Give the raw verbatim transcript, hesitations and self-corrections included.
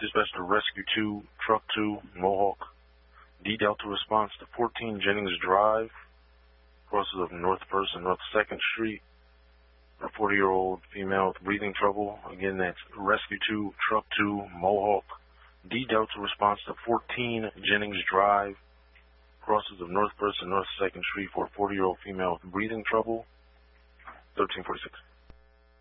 Dispatch to Rescue two, Truck two, Mohawk. D Delta response to fourteen Jennings Drive, crosses of North First and North Second Street. A forty-year-old female with breathing trouble. Again, that's Rescue two, Truck two, Mohawk. D Delta response to fourteen Jennings Drive, crosses of North First and North Second Street for a forty-year-old female with breathing trouble. thirteen forty-six.